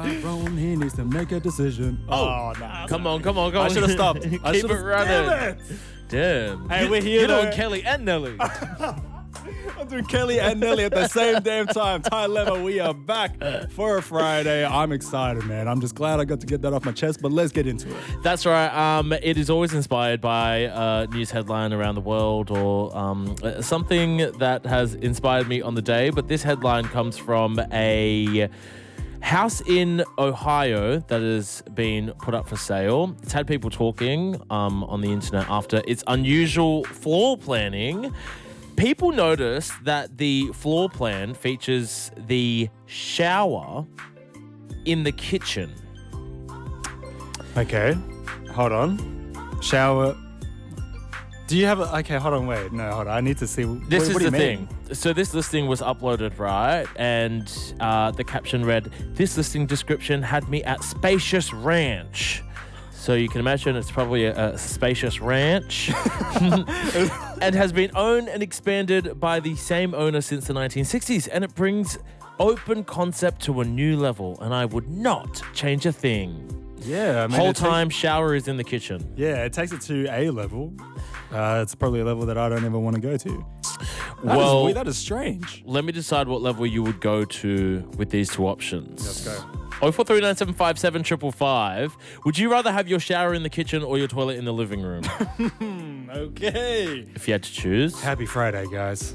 Tyrone, he needs to make a decision. Oh, nah. Come on. I should have stopped. Keep I it should've- running. Damn. Hey, we're here You're though. doing Kelly and Nelly. I'm doing Kelly and Nelly at the same damn time. Ty Lever, we are back for a Friday. I'm excited, man. I'm just glad I got to get that off my chest, but let's get into it. That's right. It is always inspired by a news headline around the world or something that has inspired me on the day. But this headline comes from a house in Ohio that has been put up for sale. It's had people talking on the internet after its unusual floor planning. People notice that the floor plan features the shower in the kitchen. Okay, hold on. Shower. Do you have a... Okay, hold on, wait. No, hold on. I need to see... This what is do the you mean? thing. So this listing was uploaded, right? And the caption read, "This listing description had me at Spacious Ranch." So you can imagine it's probably a spacious ranch and has been owned and expanded by the same owner since the 1960s. And it brings open concept to a new level. And I would not change a thing. Yeah, I mean... Whole time shower is in the kitchen. Yeah, it takes it to a level. It's probably a level that I don't ever want to go to. That is strange. Let me decide what level you would go to with these two options. Let's go. 0439757555. Would you rather have your shower in the kitchen or your toilet in the living room? Okay. If you had to choose. Happy Friday, guys.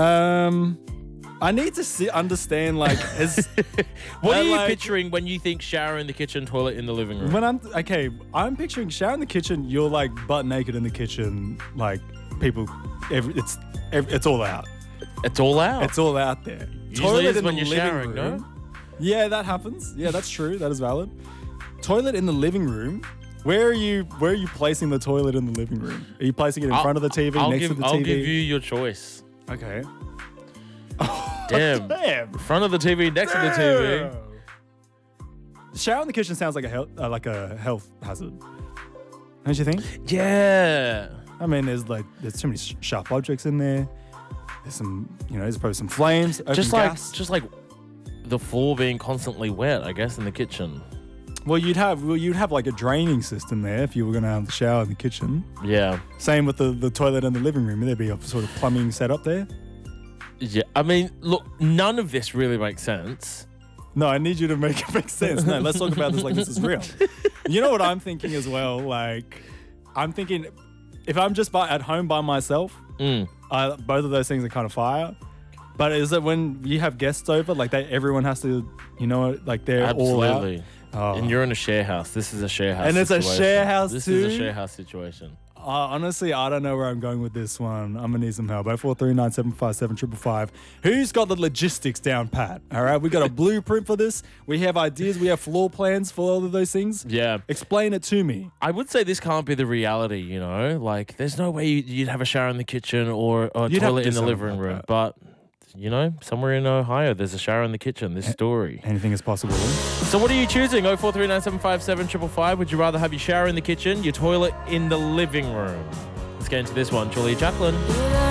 I need to understand, like, What are you like- picturing when you think shower in the kitchen, toilet in the living room? when I'm picturing shower in the kitchen. You're like butt naked in the kitchen, like people. It's all out. It's all out. It's all out there. Usually it's in when the you're living showering, no? room. Yeah, that happens. Yeah, that's true. That is valid. Toilet in the living room. Where are you placing the toilet in the living room? Are you placing it in front of the TV, next to the TV? I'll give you your choice. Okay. Damn. Damn. Front of the TV, next to the TV. Shower in the kitchen sounds like a health hazard. Don't you think? Yeah. I mean, there's too many sharp objects in there. There's there's probably some flames. Open Just gas. like the floor being constantly wet, I guess, in the kitchen. Well, you'd have like a draining system there if you were going to have the shower in the kitchen. Yeah. Same with the toilet in the living room. There'd be a sort of plumbing setup there. Yeah. I mean, look, none of this really makes sense. No, I need you to make it make sense. No, let's talk about this like this is real. You know what I'm thinking as well? Like, I'm thinking if I'm just at home by myself, both of those things are kind of fire. But is it when you have guests over, like everyone has to, like they're all out? Absolutely. Oh. And you're in a share house. This is a share house And it's a situation. share house This too? is a share house situation. Honestly, I don't know where I'm going with this one. I'm going to need some help. 0439757555. Who's got the logistics down pat? All right, we got a blueprint for this. We have ideas. We have floor plans for all of those things. Yeah. Explain it to me. I would say this can't be the reality, Like, there's no way you'd have a shower in the kitchen or a You'd have to toilet do in the something living like room. that. But, somewhere in Ohio, there's a shower in the kitchen. This story. Anything is possible. So what are you choosing? 0439757555. Would you rather have your shower in the kitchen, your toilet in the living room? Let's get into this one. Julia Jacqueline.